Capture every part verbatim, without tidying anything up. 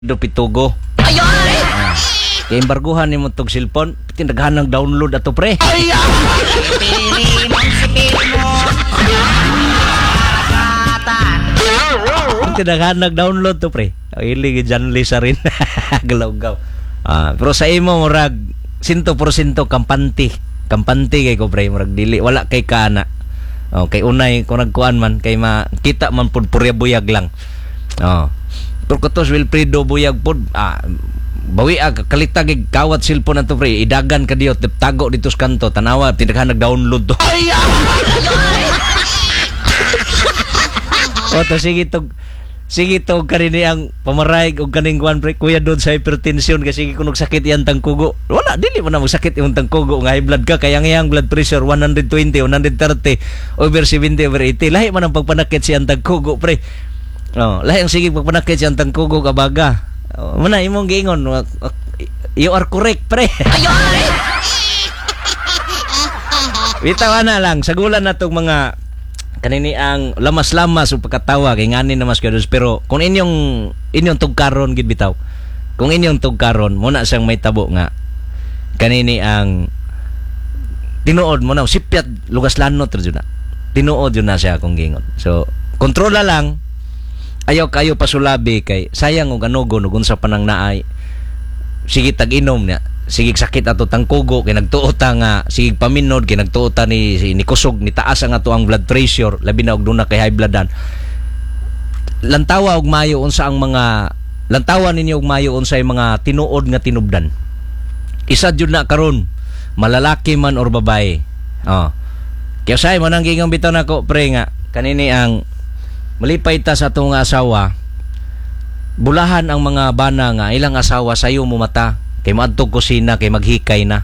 do pitugo. Ayo ay. Ah. Kay embarguhan nimo tog cellphone, tinaghanang download ato pre. Ay. Pili mo si Pino. Tinaghanang download to pre. Ili gid Lisa rin. Galaw-gaw. Ah, pero sa imo murag one hundred percent kampante. Kampante kay ko pre, murag dili wala kay kana. Oh, kay unay kung nagkuan man kay makita man pud purya-buyag lang. Oh. Pero katos Wilfredo buyag pud ah bawi ag kalitag ig kawat cellphone ato pre, idagan ka diot tago dito sa kanto tanawa tinaghan nag-download to. Ay. O to sige tog sige tog kanini ang pamaray og kaning kuan pre kuya dod sa hypertension kasi kunog sakit yan tangkugo. Wala dili man na magsakit yung tangkugo nga high blood ka kaya ang blood pressure one twenty, one thirty over seventy over eighty lahi man ang pagpanakit siyang tangkugo pre. Oh, lahi ang sige pagpanakit siyang tangkugo kabaga. Oh, muna imong giingon you are correct pre. Ayo ay. Bitaw na lang sagulan natong mga kanini ang lamas-lamas o pagkatawa kay ngani na mas kados pero kung inyong inyong tugkaron gid bitaw kung inyong tugkaron muna siyang may tabo nga kanini ang tinuod mo na sipyat lugas lanot jud na tinuod jud na siya akong gingon so kontrola lang ayaw kayo pasulabi kay sayang og anugon ug unsa panang naay sige tag-inom niya sige sakit ato tangkugo kay nagtuota nga sige paminod kay nagtuota ni ni kusog ni taas ang ato ang blood pressure labi na og duna kay high bloodan lantawa og mayo unsa ang mga lantawa ninyo og mayo unsay mga tinuod nga tinubdan isa jud na karon malalaki man or babae oh kaya say man ang gingon bitaw nako pre nga kanini ang malipay ta sa atong asawa bulahan ang mga bana nga ilang asawa sayo mo mata kay maadtog kusina kay maghikay na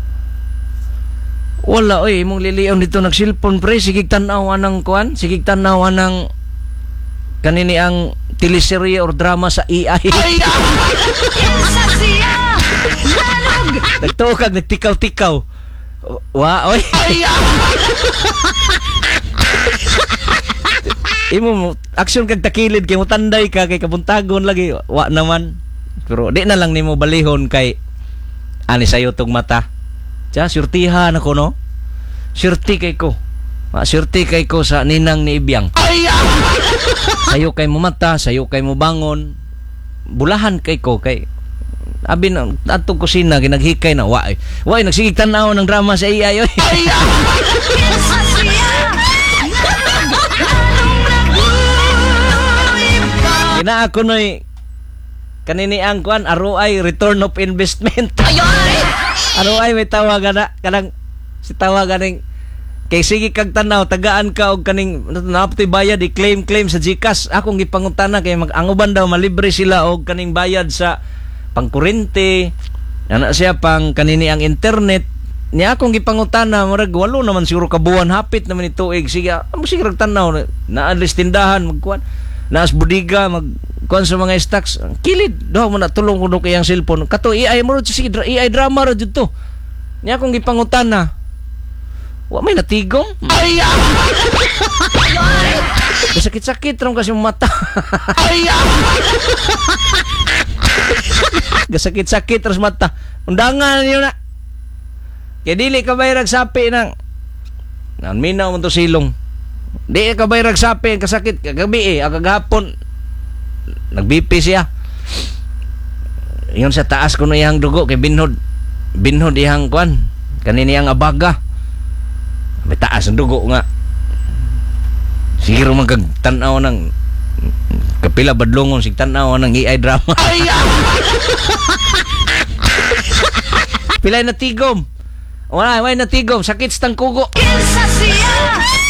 wala oy imong liliyon dito nag cellphone pre sige tan-aw anang kuan sige tan-aw anang kanini ang teleserye or drama sa A I. Ay. Sa siya. Lalog. Nagtuo kag nagtikaw-tikaw wa oy Ay. imo action kag takilid kay mo tanday ka kay kabuntagon lagi wa naman pero di na lang nimo balihon kay ani sayo tong mata ja surtihan ako no surti kay ko ma surti kay ko sa ninang ni Ibyang Ay. sayo kay mo mata sayo kay mo bangon bulahan kay ko kay abi na atong kusina ginaghikay na wa wa nagsigig tan-aw ng drama sa A I oy Ay. Sa siya. ina ako noy kanini ang kuan R O I return of investment. Ayo ay. R O I may tawagan na kanang si tawagan ning kay sige kag tanaw tagaan ka og kaning napti bayad i-claim claim sa GCash akong gipangutana kay mag ang uban daw malibre sila og kaning bayad sa pangkurente ana siya pang kanini ang internet niya akong gipangutana murag walo naman siguro kabuan hapit naman ni tuig sige amo sige rag tanaw na alis tindahan magkuan naas budiga mag kuan sa mga stocks kilid daw mo na tulong kuno kay ang cellphone kato A I mo ro sige A I drama ra jud to niya akong gipangutana wa may natigom Ay. gasakit-sakit ron kasi mata Ay. gasakit-sakit ras mata undangan niyo na kaya dili ka bayrag sapi nang nan minaw mo to silong di ka bayrag sapi kasakit kagabi eh agagahapon nag-B P siya yun sa taas ko na iyang dugo kay binhod binhod iyang kwan kanini ang abaga may taas ang dugo nga siguro magkagtanaw ng kapila badlongon sig tanaw ng A I drama Ay. pilay na tigom wala wala na tigom sakit sa tangkugo Sa siya.